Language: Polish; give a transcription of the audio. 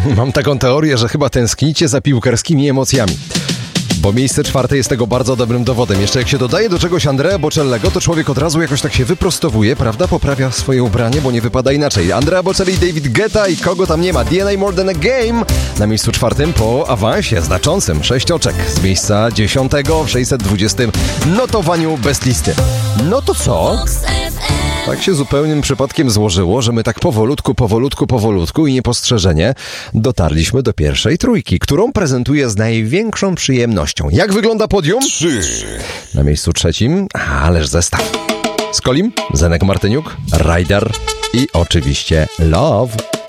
Mam taką teorię, że chyba tęsknicie za piłkarskimi emocjami. Bo miejsce 4 jest tego bardzo dobrym dowodem. Jeszcze jak się dodaje do czegoś Andrea Bocellego, to człowiek od razu jakoś tak się wyprostowuje, prawda? Poprawia swoje ubranie, bo nie wypada inaczej. Andrea Bocelli, David Guetta i kogo tam nie ma. DNA More Than a Game na miejscu 4 po awansie znaczącym. 6 oczek z miejsca 10 w 620 notowaniu bez listy. No to co? Tak się zupełnym przypadkiem złożyło, że my tak powolutku i niepostrzeżenie dotarliśmy do pierwszej trójki, którą prezentuję z największą przyjemnością. Jak wygląda podium? 3. Na miejscu 3, ależ zestaw. Skolim, Zenek Martyniuk, Ryder i oczywiście Love.